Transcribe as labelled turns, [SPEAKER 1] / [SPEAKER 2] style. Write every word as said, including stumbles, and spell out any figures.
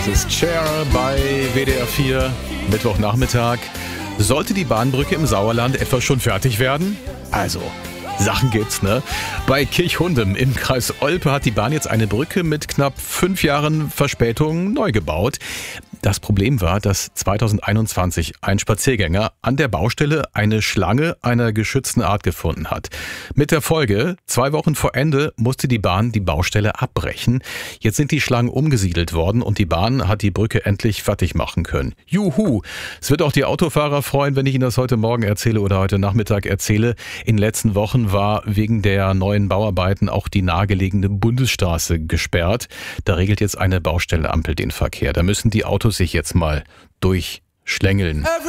[SPEAKER 1] Das ist Cher bei W D R vier, Mittwochnachmittag. Sollte die Bahnbrücke im Sauerland etwa schon fertig werden? Also, Sachen gibt's, ne? Bei Kirchhundem im Kreis Olpe hat die Bahn jetzt eine Brücke mit knapp fünf Jahren Verspätung neu gebaut. Das Problem war, dass zweitausendeinundzwanzig ein Spaziergänger an der Baustelle eine Schlange einer geschützten Art gefunden hat. Mit der Folge, zwei Wochen vor Ende musste die Bahn die Baustelle abbrechen. Jetzt sind die Schlangen umgesiedelt worden und die Bahn hat die Brücke endlich fertig machen können. Juhu! Es wird auch die Autofahrer freuen, wenn ich Ihnen das heute Morgen erzähle oder heute Nachmittag erzähle. In den letzten Wochen war wegen der neuen Bauarbeiten auch die nahegelegene Bundesstraße gesperrt. Da regelt jetzt eine Baustellenampel den Verkehr. Da müssen die Autos sich jetzt mal durchschlängeln.